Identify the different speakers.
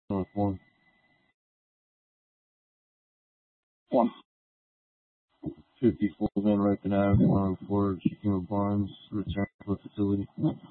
Speaker 1: North one.
Speaker 2: One.
Speaker 1: 54 Van Ripon Ave, 104, Shakima Barnes, return to the facility.